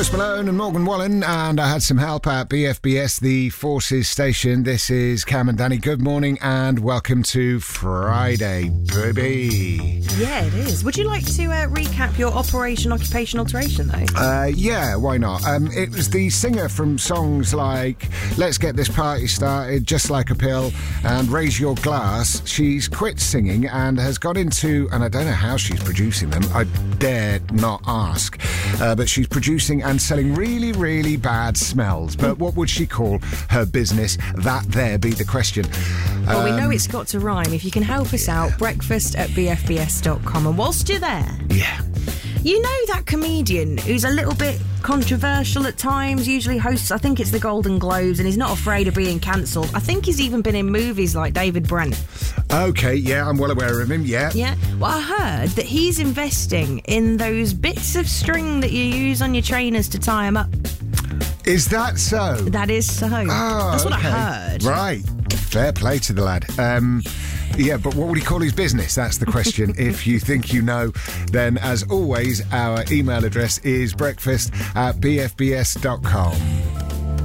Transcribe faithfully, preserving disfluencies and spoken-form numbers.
Post Malone and Morgan Wallen, and I had some help at B F B S, the Forces station. This is Cam and Danny. Good morning and welcome to Friday, baby. Yeah, it is. Would you like to uh, recap your Operation Occupation Alteration, though? Uh, yeah, why not? Um, it was the singer from songs like Let's Get This Party Started, Just Like a Pill, and Raise Your Glass. She's quit singing and has got into, and I don't know how she's producing them, I dare not ask, uh, but she's producing and selling really, really bad smells. But what would she call her business? That there be the question. Well, um, we know it's got to rhyme. If you can help us out, breakfast at b f b s dot com. And whilst you're there... Yeah. You know that comedian who's a little bit controversial at times, usually hosts, I think it's the Golden Globes, and he's not afraid of being cancelled. I think he's even been in movies like David Brent. OK, yeah, I'm well aware of him, yeah. Yeah, well, I heard that he's investing in those bits of string that you use on your trainers to tie them up. Is that so? That is so. Oh, That's what okay. I heard. Right. Fair play to the lad. Um, yeah, but what would he call his business? That's the question. If you think you know, then as always, our email address is breakfast at b f b s dot com.